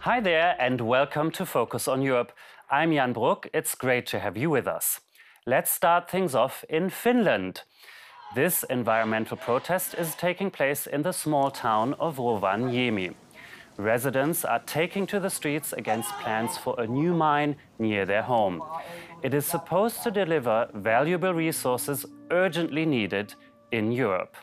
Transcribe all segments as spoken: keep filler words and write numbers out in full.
Hi there and welcome to Focus on Europe. I'm Jan Bruck. It's great to have you with us. Let's start things off in Finland. This environmental protest is taking place in the small town of Rovaniemi. Residents are taking to the streets against plans for a new mine near their home. It is supposed to deliver valuable resources urgently needed in Europe.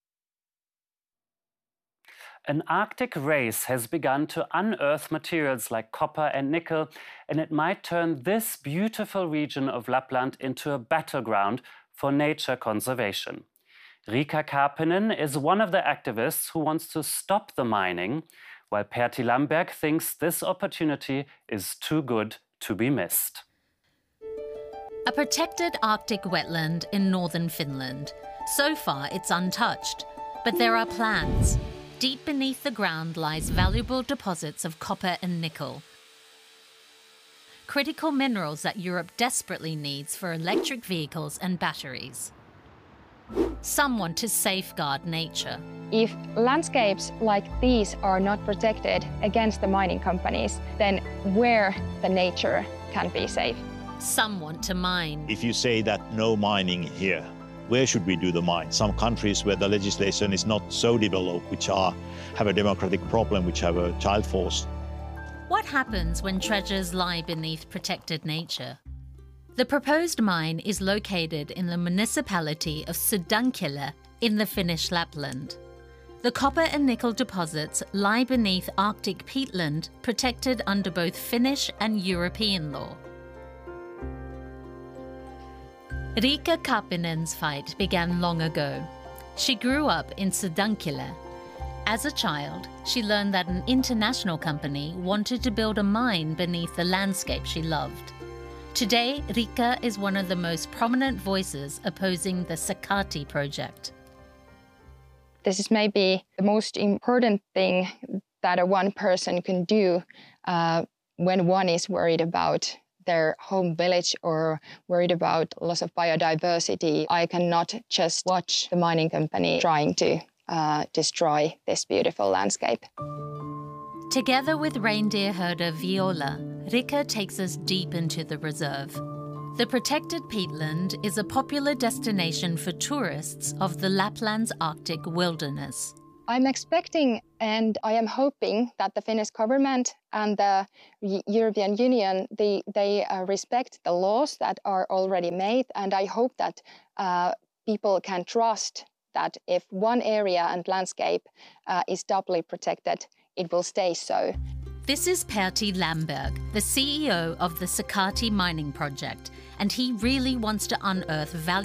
An Arctic race has begun to unearth materials like copper and nickel, and it might turn this beautiful region of Lapland into a battleground for nature conservation. Riikka Karppinen is one of the activists who wants to stop the mining, while Pertti Lamberg thinks this opportunity is too good to be missed. A protected Arctic wetland in northern Finland. So far, it's untouched, but there are plans. Deep beneath the ground lies valuable deposits of copper and nickel, critical minerals that Europe desperately needs for electric vehicles and batteries. Some want to safeguard nature. If landscapes like these are not protected against the mining companies, then where the nature can be safe? Some want to mine. If you say that no mining here, where should we do the mine? Some countries where the legislation is not so developed, which are, have a democratic problem, which have a child force. What happens when treasures lie beneath protected nature? The proposed mine is located in the municipality of Sodankylä in the Finnish Lapland. The copper and nickel deposits lie beneath Arctic peatland, protected under both Finnish and European law. Riikka Karppinen's fight began long ago. She grew up in Sodankylä. As a child, she learned that an international company wanted to build a mine beneath the landscape she loved. Today, Riikka is one of the most prominent voices opposing the Sakatti project. This is maybe the most important thing that a one person can do uh, when one is worried about their home village or worried about loss of biodiversity. I cannot just watch the mining company trying to uh, destroy this beautiful landscape. Together with reindeer herder Viola, Riikka takes us deep into the reserve. The protected peatland is a popular destination for tourists of the Lapland's Arctic wilderness. I'm expecting and I am hoping that the Finnish government and the European Union, they, they uh, respect the laws that are already made. And I hope that uh, people can trust that if one area and landscape uh, is doubly protected, it will stay so. This is Pertti Lamberg, the C E O of the Sakatti mining project, and he really wants to unearth valuable